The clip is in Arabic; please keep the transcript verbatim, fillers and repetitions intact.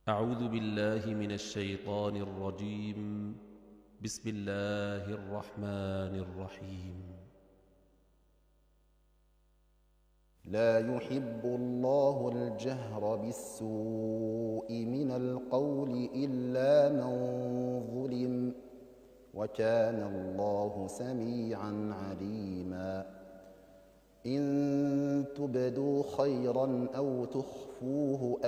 أعوذ بالله من الشيطان الرجيم. بسم الله الرحمن الرحيم. لا يحب الله الجهر بالسوء من القول إلا من ظلم، وكان الله سميعا عليما. إن تبدوا خيرا أو تخفوه